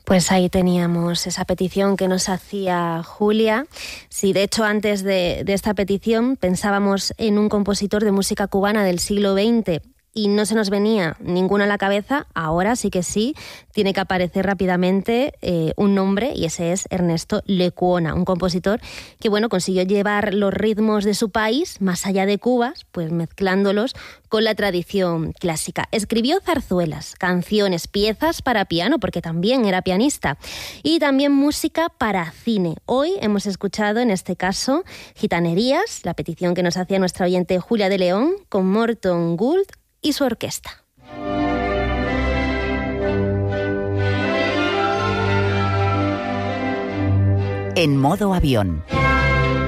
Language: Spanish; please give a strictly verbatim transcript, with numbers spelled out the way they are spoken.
Pues ahí teníamos esa petición que nos hacía Julia. Sí, de hecho, antes de, de esta petición pensábamos en un compositor de música cubana del siglo veinte y no se nos venía ninguno a la cabeza. Ahora sí que sí, tiene que aparecer rápidamente eh, un nombre, y ese es Ernesto Lecuona, un compositor que, bueno, consiguió llevar los ritmos de su país más allá de Cuba, pues mezclándolos con la tradición clásica. Escribió zarzuelas, canciones, piezas para piano, porque también era pianista, y también música para cine. Hoy hemos escuchado, en este caso, Gitanerías, la petición que nos hacía nuestra oyente Julia de León, con Morton Gould y su orquesta. En modo avión.